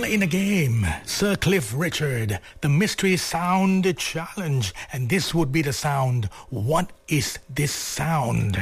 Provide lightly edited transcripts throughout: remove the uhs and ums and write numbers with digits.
in the game. Sir Cliff Richard, the Mystery Sound Challenge. And this would be the sound. What is this sound?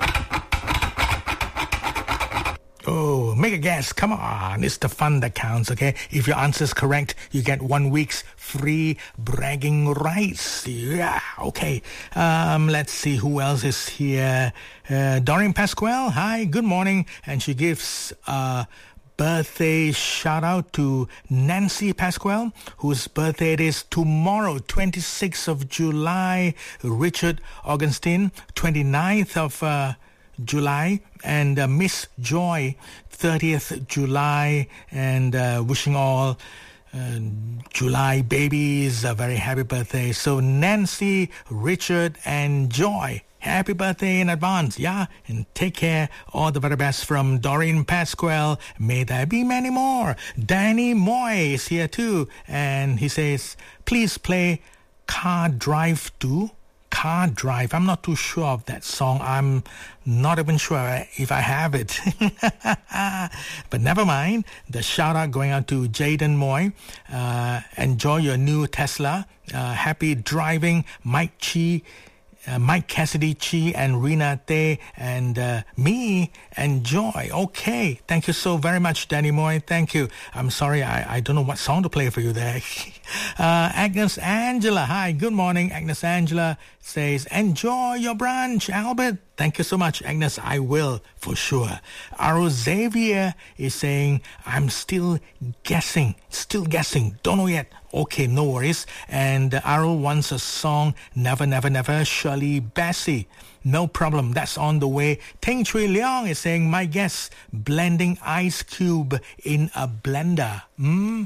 Oh, make a guess. Come on. It's the fun that counts, okay? If your answer is correct, you get 1 week's free bragging rights. Yeah, okay. Let's see who else is here. Doreen Pasquale, hi, good morning. And she gives birthday shout out to Nancy Pasquale, whose birthday it is tomorrow, 26th of July. Richard Augustine, 29th of July, and Miss Joy, 30th July, and wishing all July babies a very happy birthday. So Nancy, Richard, and Joy, happy birthday in advance, yeah? And take care. All the very best from Doreen Pasquale. May there be many more. Danny Moy is here too, and he says, please play Car Drive 2. Car Drive. I'm not too sure of that song. I'm not even sure if I have it. But never mind. The shout out going out to Jaden Moy. Enjoy your new Tesla. Happy driving, Mike Chi. Mike Cassidy Chi and Rina Tay and me and Joy. Okay, thank you so very much, Danny Moy. Thank you. I'm sorry, I don't know what song to play for you there. Agnes Angela, hi, good morning. Agnes Angela says, enjoy your brunch, Albert. Thank you so much, Agnes. I will, for sure. Aro Xavier is saying, I'm still guessing. Don't know yet. Okay, no worries. And Aro wants a song, Never, Never, Never, Shirley Bassey. No problem, that's on the way. Ting Chui Leong is saying, my guess, blending ice cube in a blender.